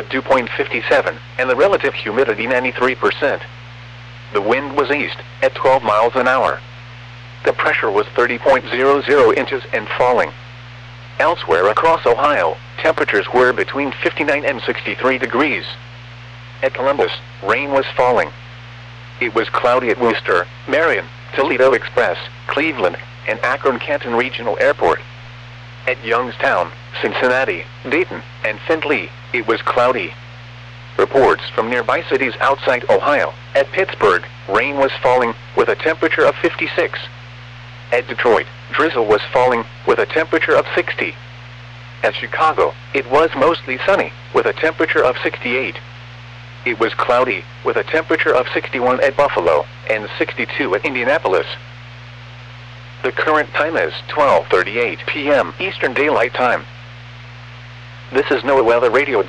dew point 57, and the relative humidity 93%. The wind was east, at 12 miles an hour. The pressure was 30.00 inches and falling. Elsewhere across Ohio, temperatures were between 59 and 63 degrees. At Columbus, rain was falling. It was cloudy at Wooster, Marion, Toledo Express, Cleveland, and Akron-Canton Regional Airport. At Youngstown, Cincinnati, Dayton, and Findlay, it was cloudy. Reports from nearby cities outside Ohio. At Pittsburgh, rain was falling, with a temperature of 56. At Detroit, drizzle was falling, with a temperature of 60. At Chicago, it was mostly sunny, with a temperature of 68. It was cloudy, with a temperature of 61 at Buffalo, and 62 at Indianapolis. The current time is 12:38 p.m. Eastern Daylight Time. This is NOAA Weather Radio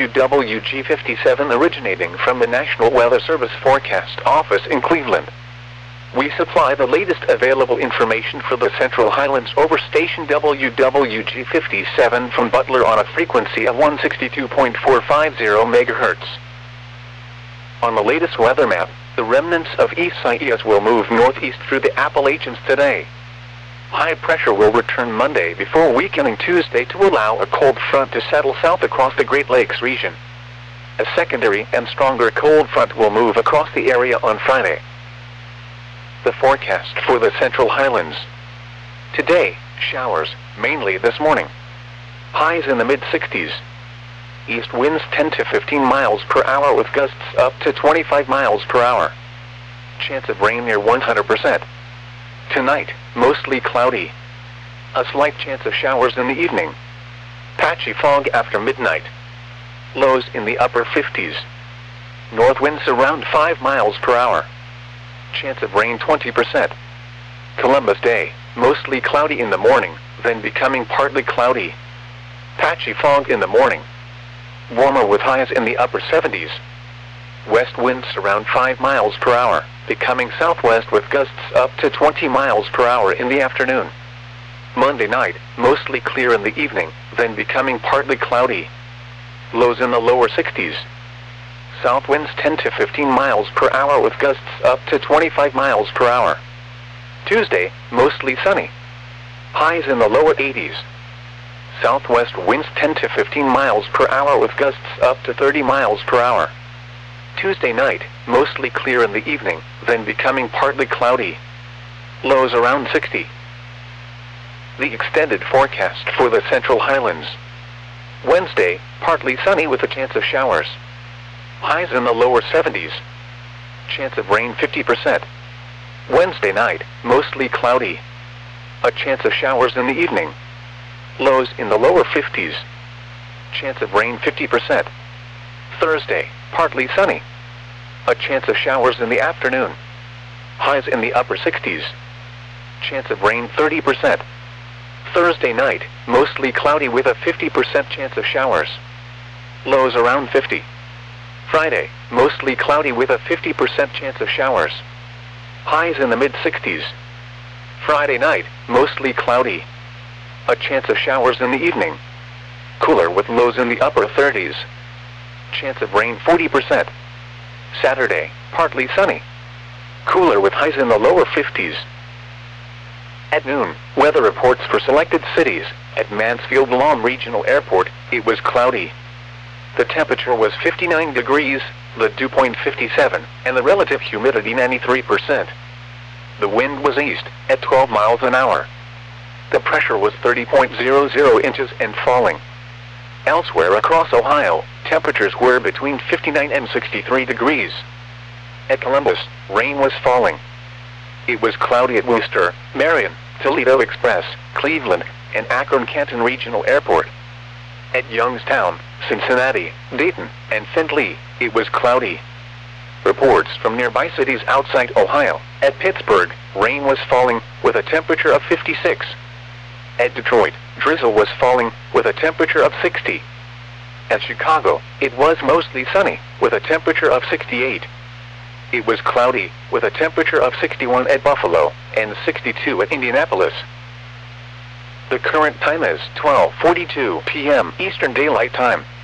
WWG57 originating from the National Weather Service Forecast Office in Cleveland. We supply the latest available information for the Central Highlands over station WWG57 from Butler on a frequency of 162.450 MHz. On the latest weather map, the remnants of Isaias will move northeast through the Appalachians today. High pressure will return Monday before weakening Tuesday to allow a cold front to settle south across the Great Lakes region. A secondary and stronger cold front will move across the area on Friday. The forecast for the Central Highlands. Today, showers, mainly this morning. Highs in the mid-60s. East winds 10 to 15 miles per hour with gusts up to 25 miles per hour. Chance of rain near 100%. Tonight, mostly cloudy. A slight chance of showers in the evening. Patchy fog after midnight. Lows in the upper 50s. North winds around 5 miles per hour. Chance of rain 20%. Columbus Day, mostly cloudy in the morning, then becoming partly cloudy. Patchy fog in the morning. Warmer with highs in the upper 70s. West winds around 5 miles per hour, becoming southwest with gusts up to 20 miles per hour in the afternoon. Monday night, mostly clear in the evening, then becoming partly cloudy. Lows in the lower 60s. South winds 10 to 15 miles per hour with gusts up to 25 miles per hour. Tuesday, mostly sunny. Highs in the lower 80s. Southwest winds 10 to 15 miles per hour with gusts up to 30 miles per hour. Tuesday night, mostly clear in the evening, then becoming partly cloudy. Lows around 60. The extended forecast for the Central Highlands. Wednesday, partly sunny with a chance of showers. Highs in the lower 70s. Chance of rain 50%. Wednesday night, mostly cloudy. A chance of showers in the evening. Lows in the lower 50s. Chance of rain 50%. Thursday, partly sunny. A chance of showers in the afternoon. Highs in the upper 60s. Chance of rain 30%. Thursday night, mostly cloudy with a 50% chance of showers. Lows around 50. Friday, mostly cloudy with a 50% chance of showers. Highs in the mid-60s. Friday night, mostly cloudy. A chance of showers in the evening. Cooler with lows in the upper 30s. Chance of rain 40%. Saturday, partly sunny. Cooler with highs in the lower 50s. At noon, weather reports for selected cities. At Mansfield-Lawn Regional Airport, it was cloudy. The temperature was 59 degrees, the dew point 57, and the relative humidity 93%. The wind was east, at 12 miles an hour. The pressure was 30.00 inches and falling. Elsewhere across Ohio, temperatures were between 59 and 63 degrees. At Columbus, rain was falling. It was cloudy at Wooster, Marion, Toledo Express, Cleveland, and Akron-Canton Regional Airport. At Youngstown, Cincinnati, Dayton, and Findlay, it was cloudy. Reports from nearby cities outside Ohio. At Pittsburgh, rain was falling with a temperature of 56. At Detroit, drizzle was falling with a temperature of 60. At Chicago, it was mostly sunny with a temperature of 68. It was cloudy with a temperature of 61 at Buffalo and 62 at Indianapolis. The current time is 12:42 p.m. Eastern Daylight Time.